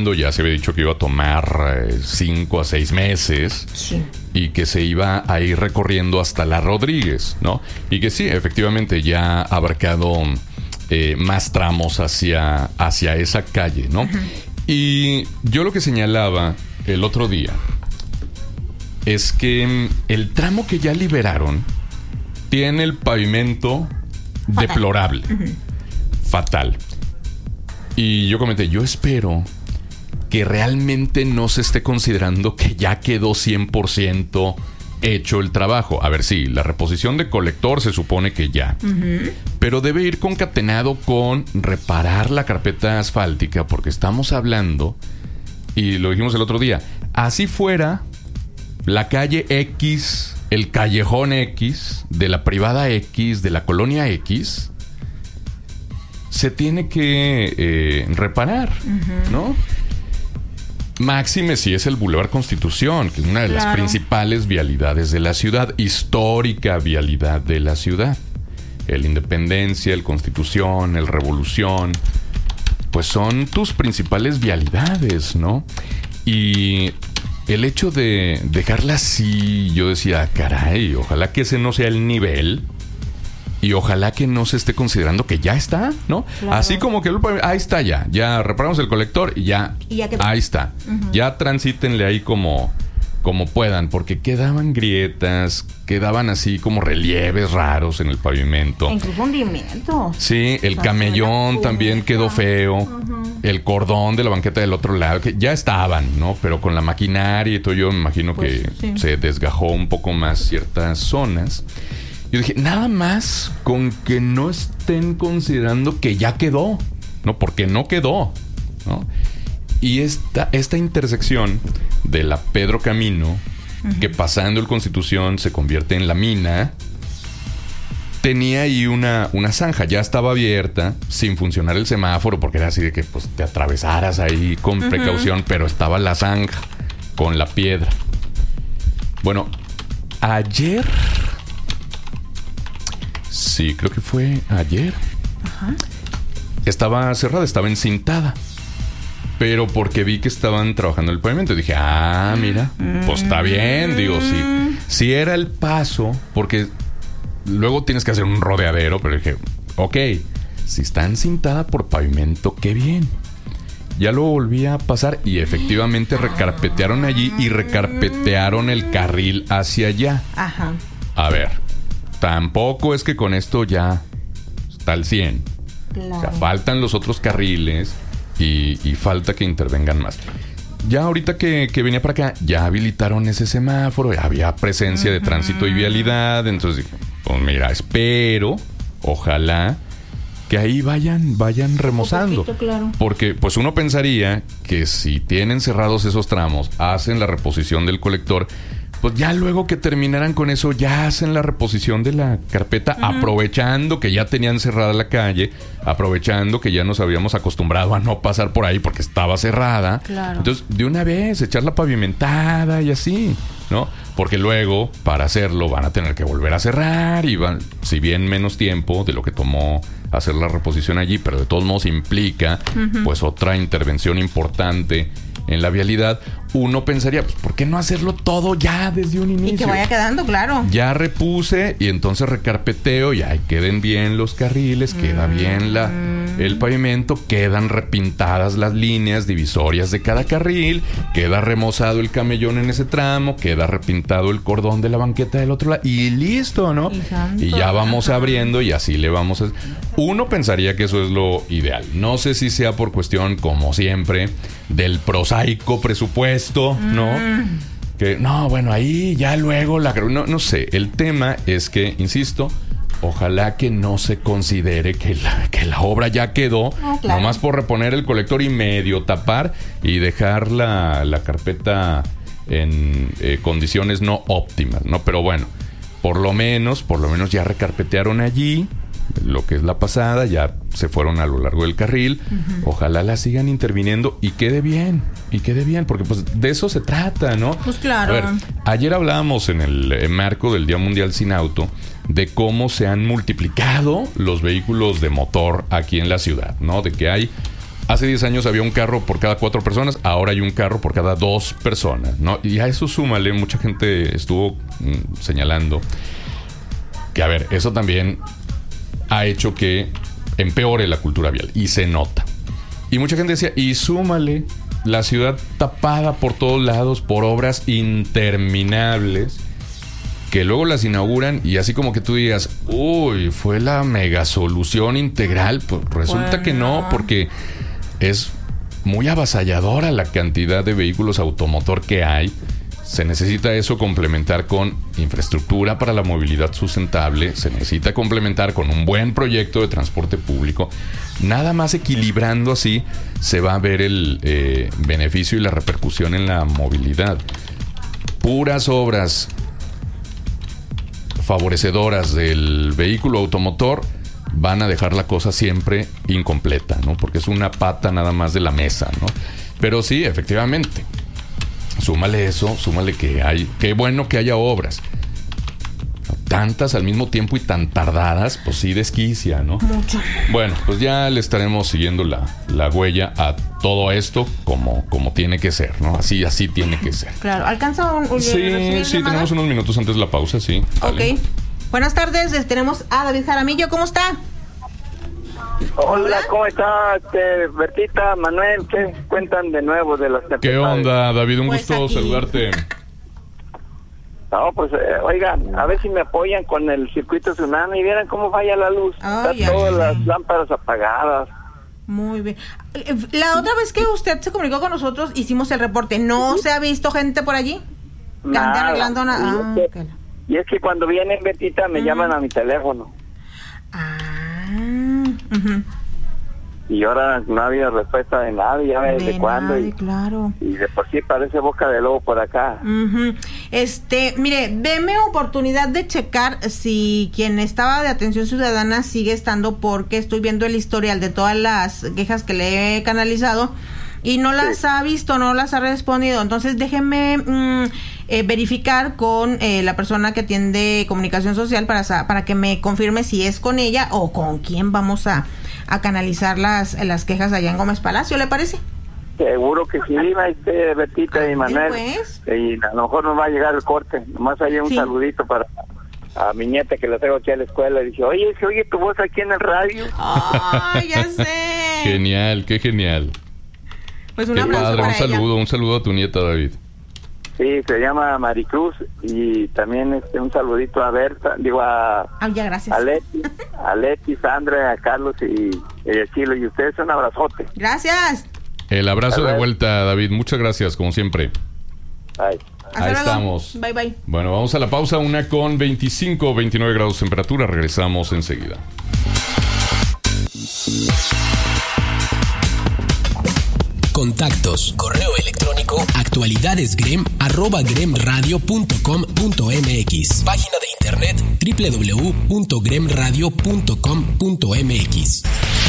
cuando ya se había dicho que iba a tomar 5 a 6 meses. Sí. Y que se iba a ir recorriendo hasta La Rodríguez, ¿no? Y que sí, efectivamente ya ha abarcado más tramos hacia esa calle, ¿no? Uh-huh. Y yo lo que señalaba el otro día es que el tramo que ya liberaron tiene el pavimento fatal. Deplorable. Uh-huh. Fatal. Y yo comenté, yo espero que realmente no se esté considerando que ya quedó 100% hecho el trabajo. A ver, sí, la reposición de colector se supone que ya. Uh-huh. Pero debe ir concatenado con reparar la carpeta asfáltica, porque estamos hablando, y lo dijimos el otro día, así fuera la calle X, el callejón X, de la privada X, de la colonia X, se tiene que reparar, uh-huh. ¿no? Máxime si es el Boulevard Constitución, que es una de las principales vialidades de la ciudad, histórica vialidad de la ciudad. El Independencia, el Constitución, el Revolución, pues son tus principales vialidades, ¿no? Y el hecho de dejarla así, yo decía, caray, ojalá que ese no sea el nivel. Y ojalá que no se esté considerando que ya está, ¿no? Claro. Así como que ahí está ya reparamos el colector y ya ahí está. Uh-huh. Ya transítenle ahí como puedan, porque quedaban grietas, quedaban así como relieves raros en el pavimento. Incluso hundimientos. Sí, el camellón también quedó feo. Uh-huh. El cordón de la banqueta del otro lado, que ya estaban, ¿no? Pero con la maquinaria y todo, yo me imagino pues, que sí. Se desgajó un poco más ciertas zonas. Yo dije, nada más con que no estén considerando que ya quedó, ¿no? Porque no quedó, ¿no? Y esta intersección de la Pedro Camino, uh-huh. que pasando el Constitución se convierte en la mina, tenía ahí una zanja, ya estaba abierta, sin funcionar el semáforo, porque era así de que pues, te atravesaras ahí con uh-huh. precaución, pero estaba la zanja con la piedra. Bueno, ayer... Sí, creo que fue ayer. Ajá. Estaba cerrada, estaba encintada. Pero porque vi que estaban trabajando el pavimento, dije, mira, pues está bien. Digo, sí era el paso, porque luego tienes que hacer un rodeadero, pero dije, ok, si está encintada por pavimento, qué bien. Ya lo volví a pasar y efectivamente recarpetearon allí y recarpetearon el carril hacia allá. Ajá. A ver, tampoco es que con esto ya está al 100. Claro. O sea, faltan los otros carriles y falta que intervengan más. Ya ahorita que venía para acá, ya habilitaron ese semáforo, ya había presencia de tránsito y vialidad. Entonces dije, pues mira, espero, ojalá que ahí vayan remozando. Poquito, claro. Porque pues uno pensaría que si tienen cerrados esos tramos, hacen la reposición del colector, pues ya luego que terminaran con eso, ya hacen la reposición de la carpeta, aprovechando que ya tenían cerrada la calle, aprovechando que ya nos habíamos acostumbrado a no pasar por ahí porque estaba cerrada. Claro. Entonces, de una vez, echar la pavimentada y así, ¿no? Porque luego, para hacerlo, van a tener que volver a cerrar y van, si bien menos tiempo de lo que tomó hacer la reposición allí, pero de todos modos implica, pues, otra intervención importante en la vialidad. Uno pensaría, pues, ¿por qué no hacerlo todo ya desde un inicio? Y que vaya quedando, claro. Ya repuse y entonces recarpeteo, ya queden bien los carriles, queda bien el pavimento, quedan repintadas las líneas divisorias de cada carril, queda remozado el camellón en ese tramo, queda repintado el cordón de la banqueta del otro lado y listo, ¿no? Y ya vamos abriendo y así le vamos a... Uno pensaría que eso es lo ideal. No sé si sea por cuestión, como siempre, del prosaico presupuesto, ¿no? Que, no, bueno, ahí ya luego no sé. El tema es que, insisto, ojalá que no se considere que la obra ya quedó, claro, nomás por reponer el colector y medio tapar y dejar la carpeta en condiciones no óptimas, ¿no? Pero bueno, por lo menos ya recarpetearon allí lo que es la pasada, ya se fueron a lo largo del carril. Ojalá la sigan interviniendo y quede bien, porque pues de eso se trata, ¿no? Pues claro. A ver, ayer hablábamos en el marco del Día Mundial Sin Auto de cómo se han multiplicado los vehículos de motor aquí en la ciudad, ¿no? De que hay hace 10 años había un carro por cada 4 personas, ahora hay un carro por cada 2 personas, ¿no? Y a eso súmale, mucha gente estuvo señalando que, a ver, eso también ha hecho que empeore la cultura vial, y se nota. Y mucha gente decía, y súmale la ciudad tapada por todos lados por obras interminables, que luego las inauguran y así como que tú digas, uy, fue la mega solución integral. Pues resulta que no, porque es muy avasalladora la cantidad de vehículos automotor que hay. Se necesita eso complementar con infraestructura para la movilidad sustentable. Se necesita complementar con un buen proyecto de transporte público. Nada más equilibrando así se va a ver el beneficio y la repercusión en la movilidad. Puras obras favorecedoras del vehículo automotor van a dejar la cosa siempre incompleta, ¿no? Porque es una pata nada más de la mesa, ¿no? Pero sí, efectivamente, súmale eso, súmale que hay, qué bueno que haya obras. Tantas al mismo tiempo y tan tardadas, pues sí desquicia, ¿no? Mucho. Bueno, pues ya le estaremos siguiendo la huella a todo esto como tiene que ser, ¿no? Así tiene que ser. Claro, ¿alcanza un Sí, tenemos unos minutos antes de la pausa, sí. Dale. Ok. Buenas tardes, tenemos a David Jaramillo, ¿cómo está? Hola, ¿cómo está, Bertita, Manuel? ¿Qué cuentan de nuevo de las tempestades? ¿Qué onda, David? Un Pues gusto aquí. saludarte. No, pues, oigan, a ver si me apoyan con el circuito tsunami y vieran cómo falla la luz. Ay, Están todas ay, las ay. lámparas apagadas. Muy bien. La otra vez que usted se comunicó con nosotros, hicimos el reporte. ¿No se ha visto gente por allí? Que ande Nada. arreglando nada. Y es que cuando vienen, Bertita, me llaman a mi teléfono. Ujú. Y ahora no ha habido respuesta de nadie, ya ves de cuándo. nadie, claro. Y de por sí parece boca de lobo por acá. Ujú. Mire, deme oportunidad de checar si quien estaba de atención ciudadana sigue estando, porque estoy viendo el historial de todas las quejas que le he canalizado y no las ha visto, no las ha respondido. Entonces déjeme verificar con la persona que atiende comunicación social para que me confirme si es con ella o con quién vamos a canalizar las quejas allá en Gómez Palacio, ¿le parece? Seguro que sí, Bertita y Manuel. Pues. Y a lo mejor nos va a llegar el corte. Nomás hay un Sí. saludito para a mi nieta que la traigo aquí a la escuela. Y dice, oye, se oye tu voz aquí en el radio. ¡Ay, ya sé! Genial, qué genial. Pues un Qué abrazo padre, para ella. un saludo a tu nieta, David. Sí, se llama Maricruz. Y también un saludito a Berta, Ay, ya, gracias. a Leti, Sandra, a Carlos y Chilo. Y ustedes un abrazote. Gracias. El abrazo de vuelta, David. Muchas gracias, como siempre. Bye. Hasta Ahí luego. estamos. Bye, bye. Bueno, vamos a la pausa, 1:25, 29 grados de temperatura. Regresamos enseguida. Contactos, correo electrónico, actualidadesgrem@gremradio.com.mx. Página de internet www.gremradio.com.mx.